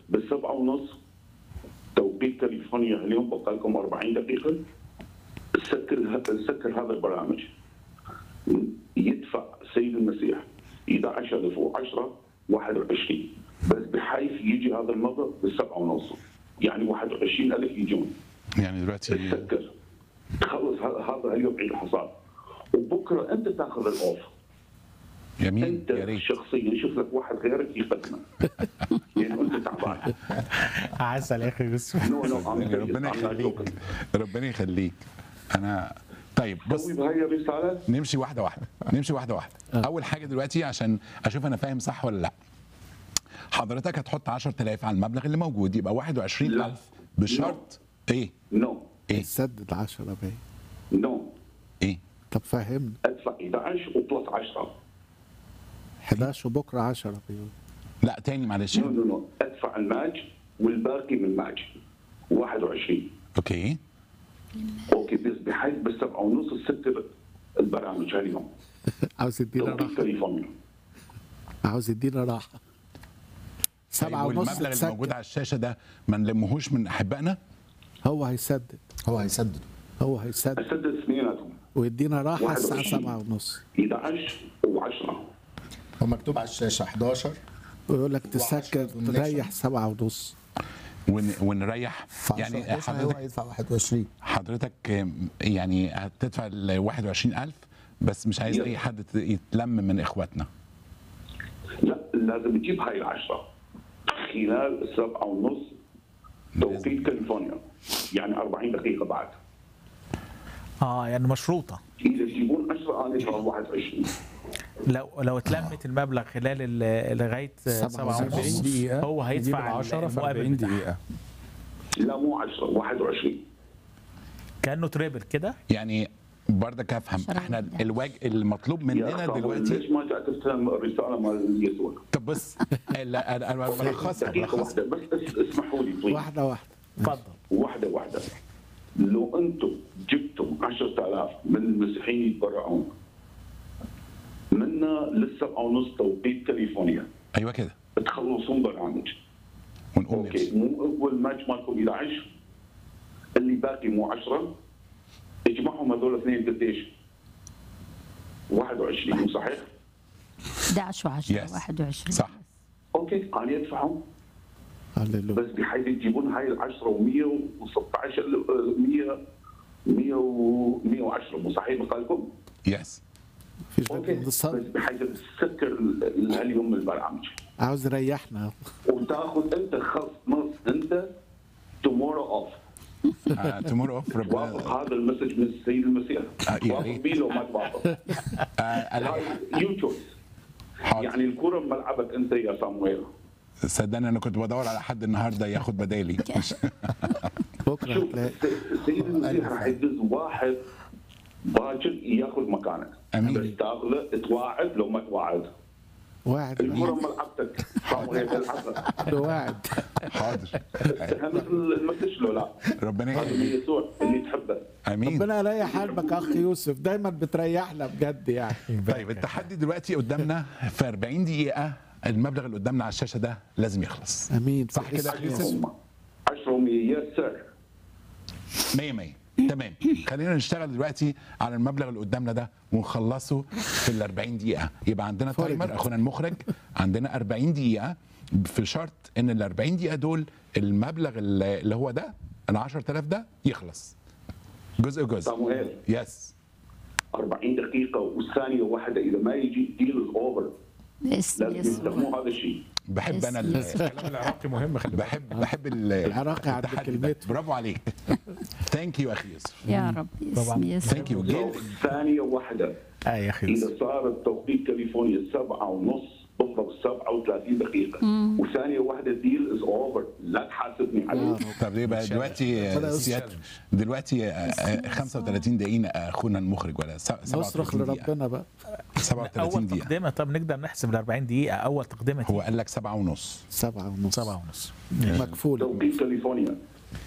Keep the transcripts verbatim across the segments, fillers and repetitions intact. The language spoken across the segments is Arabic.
بالسبعة ونص توقيت كاليفورنيا اليوم، بقى لكم أربعين دقيقة. سكر سكر هذا البرنامج، يدفع سيد المسيح إحدى عشر ألف وعشرة واحد وعشرين، بس بحيث يجي هذا المبلغ بالسبعة ونص، يعني واحد وعشرين ألف يجون. يعني دلوقتي تسكر تخلص هذا اليوم عيد الحصاد، وبكره انت تاخذ الاوف. جميل. انت يا ريت شخصيا شوف لك واحد غيرك يقدمه، لانه انت تعبان. عسل يا اخي يوسف. نو نو ربنا يخليك، ربنا يخليك. انا طيب بص، سوي بهاي الرساله. نمشي واحده واحده نمشي واحده واحده اول حاجه دلوقتي عشان اشوف انا فاهم صح ولا لا. حضرتك هتحط عشرة آلاف على المبلغ اللي موجود، يبقى واحد وعشرين ألف بشرط ايه؟ نو ايه؟ سدد عشرة باين. نو ايه؟ طب فهمني. ادفع إحدى عشر وبلس عشرة. احد عشر وبكره عشرة بيقول. لا تاني معلش. نو نو نو ادفع الماج والباقي من ماج واحد وعشرين. اوكي اوكي بس بحيث بالسبعة ونص الستة البرامج اليوم. عاوز يدينا توقيت راحه. كاليفورنيا. عاوز يدينا راحه. سبعة طيب ونص والمبلغ اللي موجود تسكر. على الشاشه ده ما نلمهوش من احبائنا؟ هو هيسدد. هو هيسدد. هو هيسدد اسدد اثنيناتهم ويدينا راحه واحد الساعه وعشرين. سبعة ونص. إحدى عشر و10. هو مكتوب على الشاشه احداشر ويقول لك تسكر وعشرة تريح سبعة ونص. ون... ونريح يعني يعني هو حضرتك هيدفع واحد وعشرين. حضرتك يعني هتدفع ال واحد وعشرين ألف بس مش عايز Yes. اي حد يتلم من اخواتنا. لا لازم تجيب هاي العشرة خلال السبعة ونص توقيت كاليفورنيا، يعني أربعين دقيقة بعد. اه يعني مشروطه. إذا تجيبون عشرة أنا أدفع واحد وعشرين. لو لو اتلمت المبلغ خلال ال- لغايه سبعة ونص دقيقة هو هيدفع عشرة في المقابل أربعين بتاعها. دقيقة. لا مو عشرة، واحد وعشرين. كانه تريبل كده. يعني بردك افهم عشرة احنا وإحدى. الواج المطلوب مننا دلوقتي. ليش ما جاء تستلم الرسالة مال يسوع؟ طب بص لا، انا أنا بلخصها دقيقة بلخصها واحدة بس اسمحوا لي طيب. واحده واحده. اتفضل. واحدة واحدة. لو أنتم جبتم عشرة آلاف من المسيحيين يتبرعون منا للسبعة ونص توقيت كاليفورنيا، ايوه كده تخلصون برامج. ونقوم اوكي نمشي. مو اول ماتش مالكم إحدى عشر، اللي باقي مو عشرة، اجمعهم هذول اثنين قديش؟ واحد وعشرين مو صحيح؟ احد عشر و10 Yes. واحد وعشرين. صح. اوكي انا يدفعهم هللويا. بس بحيث يجيبون هاي العشرة و100 و16 مية مية و مية وعشرة مو صحيح بقالكم؟ يس مفيش اوكي بس بس بحيث تسكر اليوم البرامج عاوز يريحنا. وتاخذ انت خص نص انت تومورو اوف. تمر اوف وافق ربنا. هذا المسج من السيد المسيح. آه، يا وافق ريت. بيه لو ما توافق. يو تشويس. حاضر. يعني الكرة بملعبك انت يا صامويل. صدقني انا كنت بدور على حد النهارده ياخد بدالي. بكره شوف هتلاقي. السيد المسيح راح يدز واحد باكر ياخذ مكانك. امين. بس تاخذه تواعد لو ما تواعد. واعد الكرة بملعبك صامويل العبها. واعد. حاضر. فهمت المسج لو لا؟ ربنا هذا يخليك. من يسوع اللي تحبه. امين. ربنا يريح قلبك اخ يوسف، دايما بتريحنا بجد يعني. طيب التحدي دلوقتي قدامنا في أربعين دقيقة، المبلغ اللي قدامنا على الشاشة ده لازم يخلص. امين. صح كده يا يوسف؟ عشرة ومية يس سير. مية مية تمام. خلينا نشتغل دلوقتي على المبلغ اللي قدامنا ده ونخلصه في ال أربعين دقيقة. يبقى عندنا فرجت. تايمر اخونا المخرج، عندنا أربعين دقيقة في شرط ان ال أربعين دقيقة دول المبلغ اللي اللي هو ده ال عشرة آلاف ده يخلص جزء جزء. صامويل يس أربعين دقيقة والثانية واحدة إذا ما يجي ديل اوفر. باسم لازم يسوع. يستخدموا هذا الشيء. بحب انا ال- يس. الكلام العراقي مهم. خلي بحب بحب ال- العراقي عند التحدي ده. كلمته. برافو عليك. ثانك يو اخي يوسف. يا رب باسم يسوع. ثانك يو. ثانية واحدة اه يا اخي يوسف. إذا صار التوقيت كاليفورنيا سبعة ونص بالضبط سبعة وثلاثين دقيقة وثانية واحدة ديل از اوفر، لا تحاسبني عليه. طب يبقى دلوقتي ربنا سيادة دلوقتي آه، آه، خمسة وثلاثين دقيقة اخونا المخرج ولا سبعة نصرخ وثلاثين دقيقة؟ لربنا بقى. سبعة وثلاثين اول دقيقة. تقدمه. طب نقدر نحسب ال أربعين دقيقه اول تقدمه. هو قال لك سبعة ونص. سبعة ونص. سبعة ونص. مكفولة. توقيت كاليفورنيا.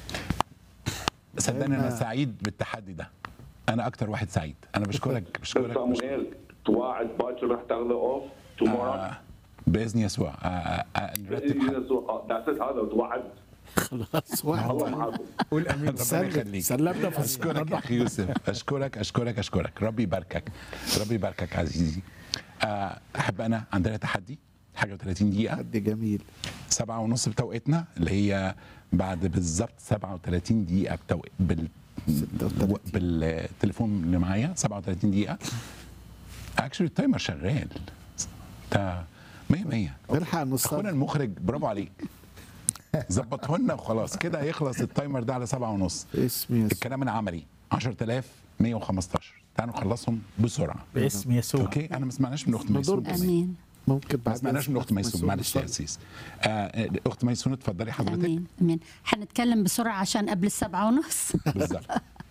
صدقني انا هنا- سعيد بالتحدي ده. انا اكتر واحد سعيد. انا بشكرك بس بشكرك, بشكرك. صامويل تواعد باكر راح تاخذه اوف تومورو. آه باذن يسوع آه، آه، آه، نرتب حاجة. ده اساس هذا وتوعد خلاص واحد الله معاكم. قول امين. ربنا سلم يخليك. سلمنا في اشكرك يا اخي يوسف، اشكرك اشكرك اشكرك. ربي يباركك، ربي يباركك عزيزي. آه، احب انا عندنا تحدي حاجه و30 دقيقه، حد جميل. سبعة ونص بتوقيتنا اللي هي بعد بالظبط سبعة وثلاثين دقيقه بتوقيت بال ستة وثلاثين. بالتليفون اللي معايا سبعة وثلاثين دقيقه. اكشلي التايمر شغال ده مية مية. نلحق نص اخونا المخرج برافو عليك، ظبطه لنا وخلاص كده هيخلص التايمر ده على سبعة ونص. اسم يسوع. الكلام العملي عشرة آلاف ومية وخمستاشر، تعالوا نخلصهم بسرعه. باسم يسوع. اوكي انا ما سمعناش من اخت ميسون. امين. ممكن ما بعد سمعناش من اخت ميسون، معلش يا اسيس. آه، اخت ميسون اتفضلي حضرتك. امين امين. حنتكلم بسرعه عشان قبل السبعة ونص. بالظبط.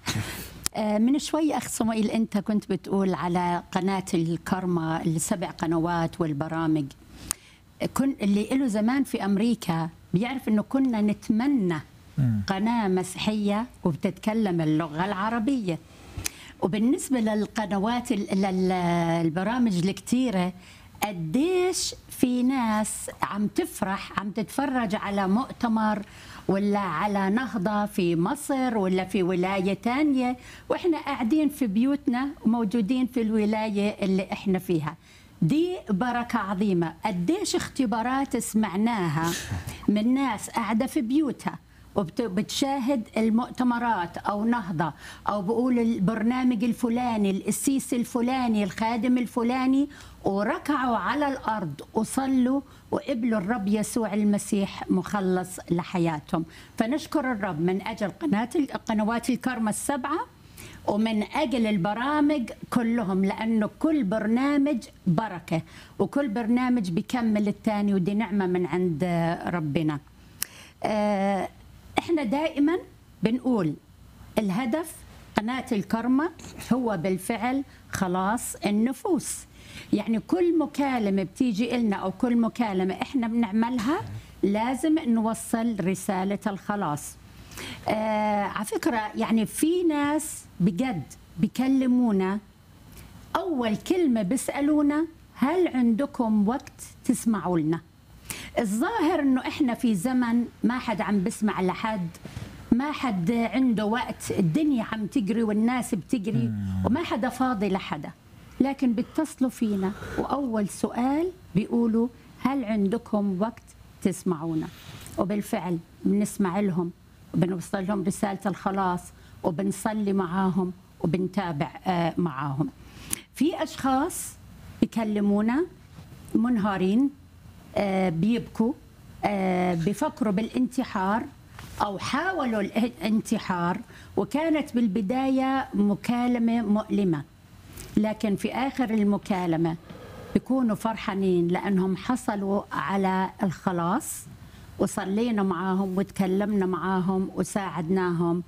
آه، من شوي اخ صموئيل انت كنت بتقول على قناه الكرمة السبع قنوات والبرامج. كن اللي له زمان في امريكا بيعرف انه كنا نتمنى قناه مسيحيه وبتتكلم اللغه العربيه. وبالنسبه للقنوات ال- لل- البرامج الكتيره، قديش في ناس عم تفرح عم تتفرج على مؤتمر ولا على نهضة في مصر ولا في ولاية تانية، وإحنا قاعدين في بيوتنا وموجودين في الولاية اللي إحنا فيها. دي بركة عظيمة. قديش اختبارات سمعناها من ناس قاعدة في بيوتها وبتشاهد المؤتمرات أو نهضة أو بقول البرنامج الفلاني القسيس الفلاني الخادم الفلاني، وركعوا على الأرض وصلوا وقبلوا الرب يسوع المسيح مخلص لحياتهم. فنشكر الرب من أجل قناة قنوات الكرمة السبعة ومن أجل البرامج كلهم، لأنه كل برنامج بركة وكل برنامج بيكمل الثاني، ودي نعمة من عند ربنا. آه، احنا دائما بنقول الهدف قناة الكرمة هو بالفعل خلاص النفوس. يعني كل مكالمة بتيجي لنا أو كل مكالمة احنا بنعملها لازم نوصل رسالة الخلاص. آه، على فكرة يعني في ناس بجد بيكلمونا أول كلمة بيسألونا هل عندكم وقت تسمعوا لنا؟ الظاهر انه احنا في زمن ما حد عم بسمع لحد، ما حد عنده وقت، الدنيا عم تجري والناس بتجري وما حدا فاضي لحدا، لكن بيتصلوا فينا واول سؤال بيقولوا هل عندكم وقت تسمعونا؟ وبالفعل بنسمع لهم وبنوصل لهم رسالة الخلاص وبنصلي معاهم وبنتابع معاهم. في اشخاص بيكلمونا منهارين، آه بيبكوا، آه بيفكروا بالانتحار أو حاولوا الانتحار، وكانت بالبداية مكالمة مؤلمة، لكن في آخر المكالمة بيكونوا فرحانين لأنهم حصلوا على الخلاص وصلينا معاهم وتكلمنا معاهم وساعدناهم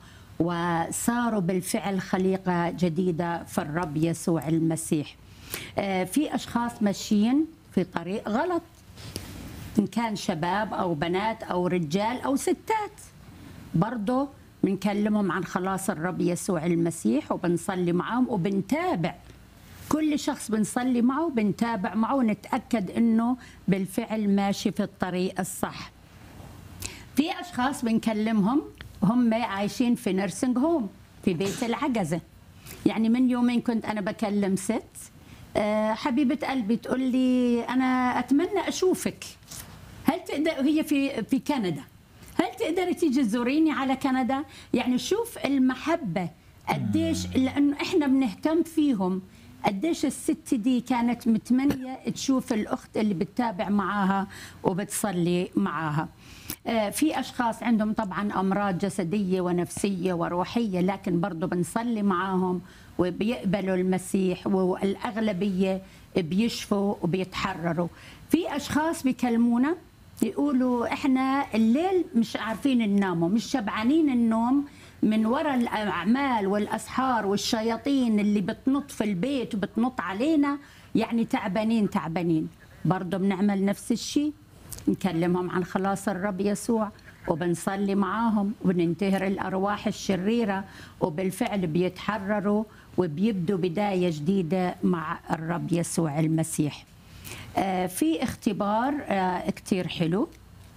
وصاروا بالفعل خليقة جديدة في الرب يسوع المسيح. آه في أشخاص ماشيين في طريق غلط، إن كان شباب أو بنات أو رجال أو ستات، برضو بنكلمهم عن خلاص الرب يسوع المسيح وبنصلي معهم وبنتابع كل شخص بنصلي معه، بنتابع معه ونتأكد إنه بالفعل ماشي في الطريق الصح. في أشخاص بنكلمهم هم عايشين في نيرسينج هوم في بيت العجزة. يعني من يومين كنت أنا بكلم ست أه حبيبة قلبي تقول لي أنا أتمنى أشوفك، هل تقدر، هي في في كندا، هل تقدري تيجي تزوريني على كندا؟ يعني شوف المحبة قديش، لأنه إحنا بنهتم فيهم. قديش الست دي كانت متمنية تشوف الأخت اللي بتتابع معاها وبتصلي معاها. آه في أشخاص عندهم طبعا أمراض جسدية ونفسية وروحية، لكن برضو بنصلي معاهم وبيقبلوا المسيح، والأغلبية بيشفوا وبيتحرروا. في أشخاص بيكلمونا يقولوا إحنا الليل مش عارفين نناموا، مش شبعانين النوم من وراء الأعمال والأسحار والشياطين اللي بتنط في البيت وبتنط علينا، يعني تعبانين تعبانين. برضو بنعمل نفس الشيء، نكلمهم عن خلاص الرب يسوع وبنصلي معاهم وبننتهر الأرواح الشريرة، وبالفعل بيتحرروا وبيبدوا بداية جديدة مع الرب يسوع المسيح. آه، في اختبار آه، كتير حلو